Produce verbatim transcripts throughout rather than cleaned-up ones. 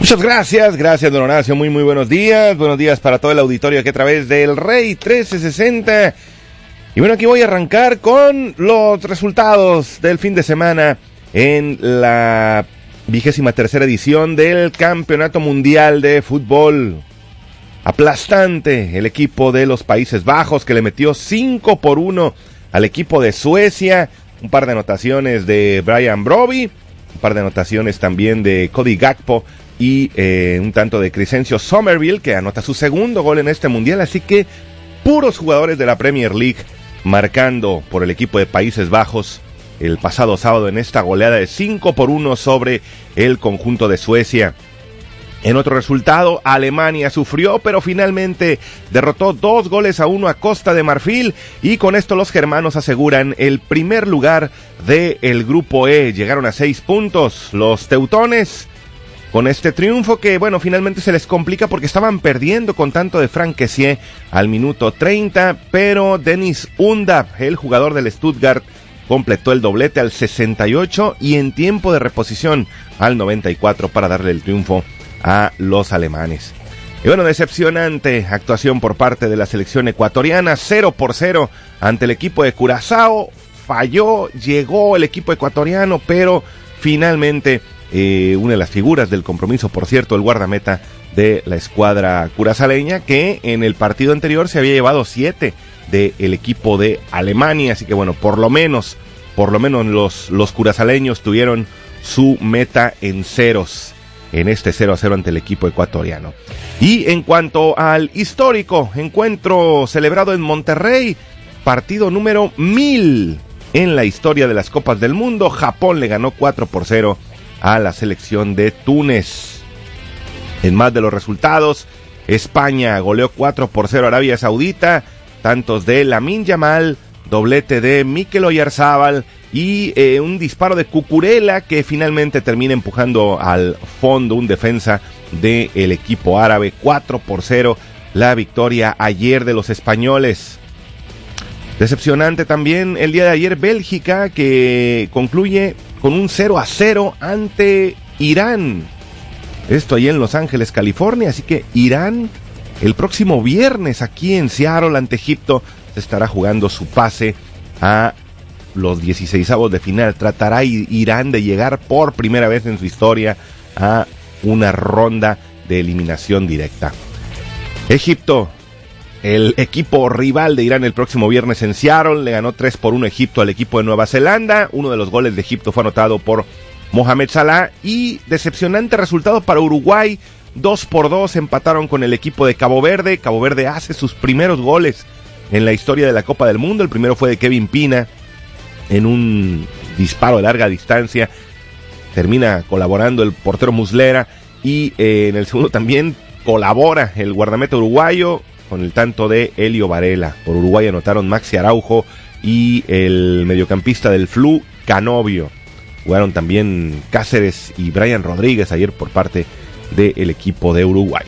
Muchas gracias, gracias don Horacio, muy muy buenos días, buenos días para todo el auditorio que a través del Rey trece sesenta. Y bueno, aquí voy a arrancar con los resultados del fin de semana en la vigésima tercera edición del Campeonato Mundial de Fútbol. Aplastante el equipo de los Países Bajos, que le metió cinco por uno al equipo de Suecia, un par de anotaciones de Brian Broby, un par de anotaciones también de Cody Gakpo y eh, un tanto de Crescencio Somerville, que anota su segundo gol en este mundial, así que puros jugadores de la Premier League marcando por el equipo de Países Bajos el pasado sábado en esta goleada de cinco por uno sobre el conjunto de Suecia. En otro resultado, Alemania sufrió, pero finalmente derrotó dos goles a uno a Costa de Marfil, y con esto los germanos aseguran el primer lugar del grupo E. Llegaron a seis puntos los teutones con este triunfo que, bueno, finalmente se les complica porque estaban perdiendo con tanto de Frank Kessié al minuto treinta, pero Dennis Undav, el jugador del Stuttgart, completó el doblete al sesenta y ocho y en tiempo de reposición al noventa y cuatro para darle el triunfo a los alemanes. Y bueno, decepcionante actuación por parte de la selección ecuatoriana, cero por cero ante el equipo de Curazao. Falló, llegó el equipo ecuatoriano, pero finalmente eh, una de las figuras del compromiso, por cierto, el guardameta de la escuadra curazaleña, que en el partido anterior se había llevado siete del equipo de Alemania, así que bueno, por lo menos, por lo menos los, los curazaleños tuvieron su meta en ceros en este cero a cero ante el equipo ecuatoriano. Y en cuanto al histórico encuentro celebrado en Monterrey, partido número mil en la historia de las Copas del Mundo, Japón le ganó cuatro por cero a la selección de Túnez. En más de los resultados, España goleó cuatro por cero a Arabia Saudita, tantos de Lamine Yamal, doblete de Mikel Oyarzabal y eh, un disparo de Cucurella que finalmente termina empujando al fondo un defensa del equipo árabe. Cuatro por cero la victoria ayer de los españoles. Decepcionante también el día de ayer Bélgica, que concluye con un cero a cero ante Irán. Esto allí en Los Ángeles, California, así que Irán el próximo viernes aquí en Seattle ante Egipto se estará jugando su pase a los dieciseisavos de final. Tratará Irán de llegar por primera vez en su historia a una ronda de eliminación directa. Egipto, el equipo rival de Irán el próximo viernes en Seattle, le ganó tres por uno Egipto al equipo de Nueva Zelanda. Uno de los goles de Egipto fue anotado por Mohamed Salah, y decepcionante resultado para Uruguay. Dos por dos empataron con el equipo de Cabo Verde. Cabo Verde hace sus primeros goles en la historia de la Copa del Mundo. El primero fue de Kevin Pina en un disparo de larga distancia. Termina colaborando el portero Muslera, y eh, en el segundo también colabora el guardameta uruguayo con el tanto de Elio Varela. Por Uruguay anotaron Maxi Araujo y el mediocampista del Flu, Canovio. Jugaron también Cáceres y Brian Rodríguez ayer por parte del equipo de Uruguay.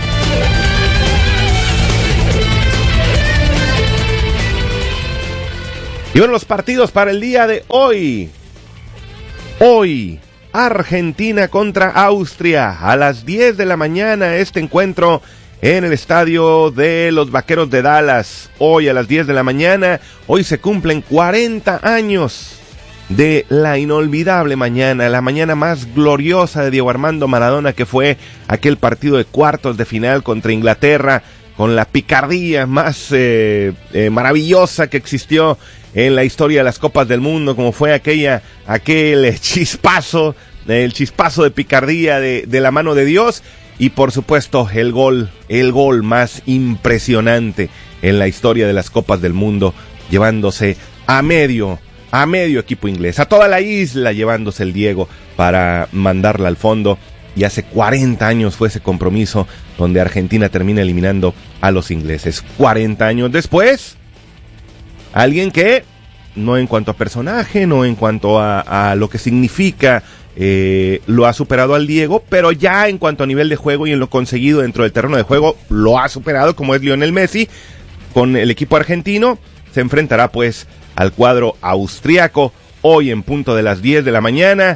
Y bueno, los partidos para el día de hoy. Hoy, Argentina contra Austria. A las diez de la mañana este encuentro en el estadio de los Vaqueros de Dallas. Hoy a las diez de la mañana. Hoy se cumplen cuarenta años de la inolvidable mañana, la mañana más gloriosa de Diego Armando Maradona, que fue aquel partido de cuartos de final contra Inglaterra, con la picardía más eh, eh, maravillosa que existió en la historia de las Copas del Mundo, como fue aquella, aquel chispazo, el chispazo de picardía de, de la mano de Dios, y por supuesto el gol, el gol más impresionante en la historia de las Copas del Mundo, llevándose a medio a medio equipo inglés, a toda la isla llevándose el Diego para mandarla al fondo. Y hace cuarenta años fue ese compromiso donde Argentina termina eliminando a los ingleses. cuarenta años después, alguien que, no en cuanto a personaje, no en cuanto a, a lo que significa, eh, lo ha superado al Diego, pero ya en cuanto a nivel de juego y en lo conseguido dentro del terreno de juego, lo ha superado, como es Lionel Messi. Con el equipo argentino se enfrentará pues al cuadro austriaco hoy en punto de las diez de la mañana.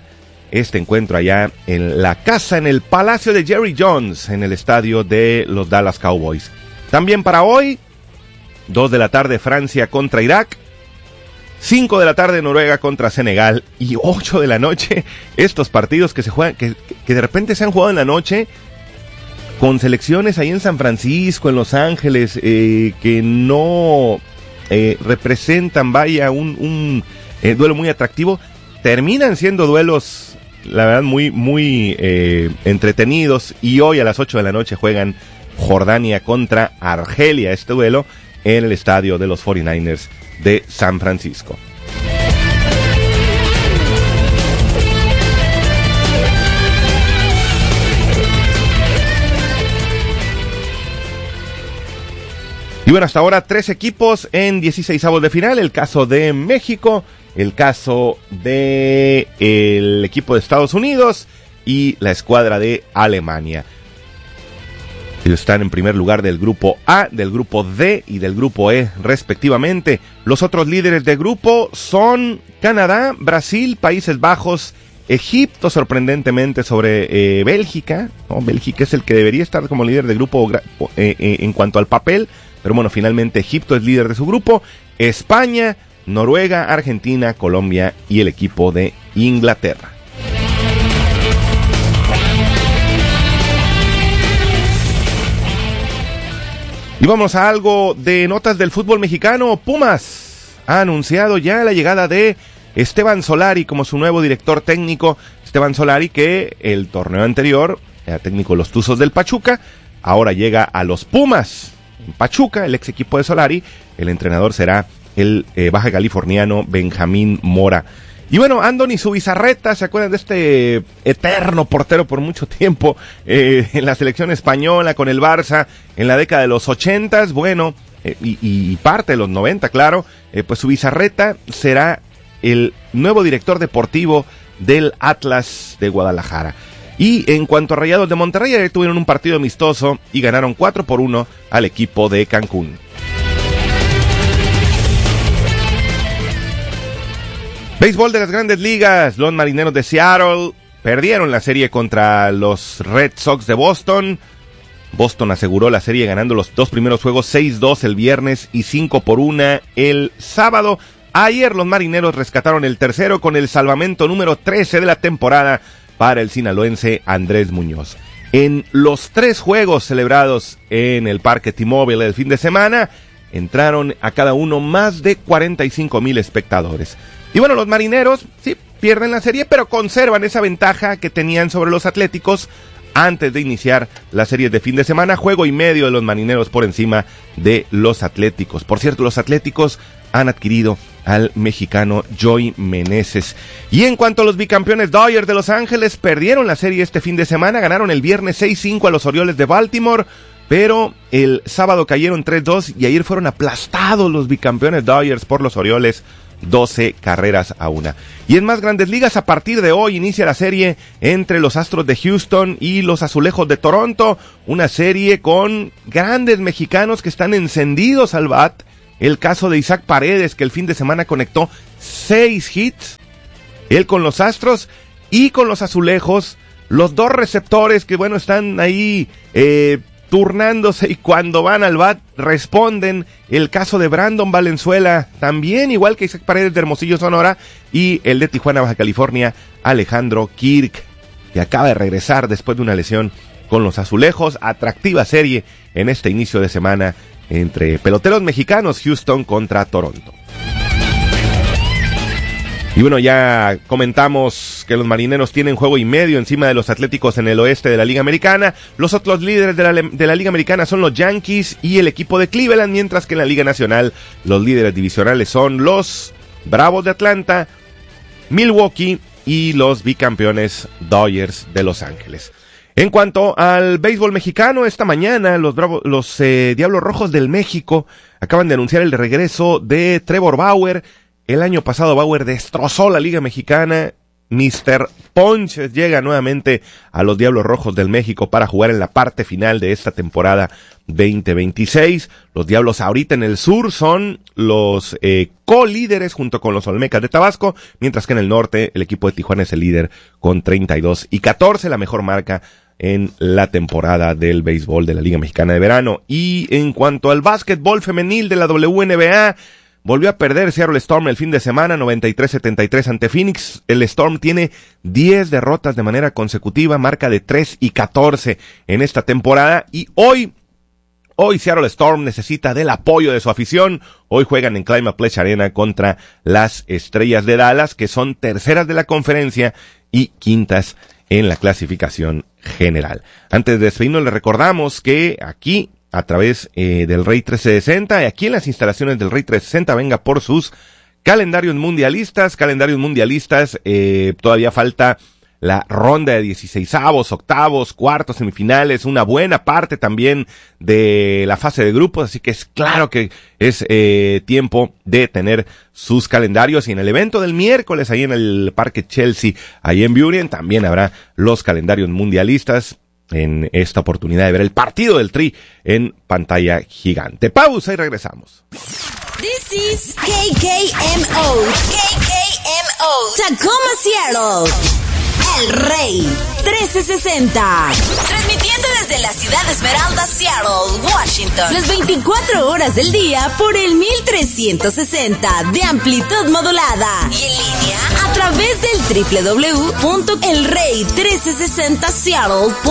este encuentro allá en la casa, en el Palacio de Jerry Jones, en el estadio de los Dallas Cowboys. También para hoy, dos de la tarde Francia contra Irak, cinco de la tarde Noruega contra Senegal y ocho de la noche estos partidos que se juegan, que, que de repente se han jugado en la noche con selecciones ahí en San Francisco, en Los Ángeles, eh, que no eh, representan, vaya, un, un eh, duelo muy atractivo. Terminan siendo duelos, la verdad, muy, muy eh, entretenidos. Y hoy a las ocho de la noche juegan Jordania contra Argelia, este duelo en el estadio de los cuarenta y nueve ers de San Francisco. Y bueno, hasta ahora tres equipos en dieciseisavos de final, el caso de México, el caso de el equipo de Estados Unidos y la escuadra de Alemania. Ellos están en primer lugar del grupo A, del grupo D y del grupo E, respectivamente. Los otros líderes de grupo son Canadá, Brasil, Países Bajos, Egipto, sorprendentemente, sobre eh, Bélgica. ¿no? Bélgica es el que debería estar como líder de grupo eh, eh, en cuanto al papel, pero bueno, finalmente Egipto es líder de su grupo. España, Noruega, Argentina, Colombia y el equipo de Inglaterra. Y vamos a algo de notas del fútbol mexicano. Pumas ha anunciado ya la llegada de Esteban Solari como su nuevo director técnico. Esteban Solari, que el torneo anterior era técnico de los Tuzos del Pachuca, ahora llega a los Pumas en Pachuca, el ex equipo de Solari. El entrenador será el eh, baja californiano Benjamín Mora. Y bueno, Andoni Zubizarreta, ¿se acuerdan de este eterno portero por mucho tiempo eh, en la selección española con el Barça en la década de los ochentas? Bueno, eh, y, y parte de los noventa, claro, eh, pues Zubizarreta será el nuevo director deportivo del Atlas de Guadalajara. Y en cuanto a Rayados de Monterrey, ayer tuvieron un partido amistoso y ganaron cuatro por uno al equipo de Cancún. Béisbol de las Grandes Ligas, los Marineros de Seattle perdieron la serie contra los Red Sox de Boston. Boston aseguró la serie ganando los dos primeros juegos seis dos el viernes y cinco por uno el sábado. Ayer los Marineros rescataron el tercero con el salvamento número trece de la temporada para el sinaloense Andrés Muñoz. En los tres juegos celebrados en el Parque T-Mobile el fin de semana, entraron a cada uno más de cuarenta y cinco mil espectadores. Y bueno, los Marineros, sí, pierden la serie, pero conservan esa ventaja que tenían sobre los Atléticos antes de iniciar la serie de fin de semana. Juego y medio de los Marineros por encima de los Atléticos. Por cierto, los Atléticos han adquirido al mexicano Joey Meneses. Y en cuanto a los bicampeones Dodgers de Los Ángeles, perdieron la serie este fin de semana, ganaron el viernes seis cinco a los Orioles de Baltimore, pero el sábado cayeron tres dos y ayer fueron aplastados los bicampeones Dodgers por los Orioles doce carreras a una. Y en más Grandes Ligas, a partir de hoy inicia la serie entre los Astros de Houston y los Azulejos de Toronto, una serie con grandes mexicanos que están encendidos al bat. El caso de Isaac Paredes, que el fin de semana conectó seis hits, él con los Astros y con los Azulejos, los dos receptores que bueno están ahí eh, turnándose y cuando van al bat responden. El caso de Brandon Valenzuela, también igual que Isaac Paredes de Hermosillo, Sonora, y el de Tijuana, Baja California, Alejandro Kirk, que acaba de regresar después de una lesión con los Azulejos. Atractiva serie en este inicio de semana entre peloteros mexicanos, Houston contra Toronto. Y bueno, ya comentamos que los Marineros tienen juego y medio encima de los Atléticos en el oeste de la Liga Americana. Los otros líderes de la, de la Liga Americana son los Yankees y el equipo de Cleveland, mientras que en la Liga Nacional los líderes divisionales son los Bravos de Atlanta, Milwaukee y los bicampeones Dodgers de Los Ángeles. En cuanto al béisbol mexicano, esta mañana los, Bravo, los eh, Diablos Rojos del México acaban de anunciar el regreso de Trevor Bauer. El año pasado Bauer destrozó la Liga Mexicana míster Ponches llega nuevamente a los Diablos Rojos del México para jugar en la parte final de esta temporada veinte veintiséis. Los Diablos ahorita en el sur son los eh, co-líderes junto con los Olmecas de Tabasco, mientras que en el norte el equipo de Tijuana es el líder con treinta y dos y catorce, la mejor marca en la temporada del béisbol de la Liga Mexicana de Verano. Y en cuanto al básquetbol femenil de la W N B A, volvió a perder Seattle Storm el fin de semana, noventa y tres setenta y tres ante Phoenix. El Storm tiene diez derrotas de manera consecutiva, marca de tres y catorce en esta temporada. Y hoy, hoy Seattle Storm necesita del apoyo de su afición. Hoy juegan en Climate Pledge Arena contra las Estrellas de Dallas, que son terceras de la conferencia y quintas en la clasificación general. Antes de despedirnos, les recordamos que aquí, a través eh, del Rey trescientos sesenta, y aquí en las instalaciones del Rey trescientos sesenta, venga por sus calendarios mundialistas, calendarios mundialistas, eh, todavía falta la ronda de dieciseisavos, octavos, cuartos, semifinales, una buena parte también de la fase de grupos, así que es claro que es eh, tiempo de tener sus calendarios. Y en el evento del miércoles, ahí en el Parque Chelsea, ahí en Burien, también habrá los calendarios mundialistas, en esta oportunidad de ver el partido del Tri en pantalla gigante. Pausa y regresamos. This is K K M O. K K M O. Tacoma, Seattle. El Rey trescientos sesenta. Transmitiendo desde la ciudad de Esmeralda, Seattle, Washington. Las veinticuatro horas del día por el mil trescientos sesenta de amplitud modulada. Y en línea a través del doble u doble u doble u punto el rey trescientos sesenta seattle punto com.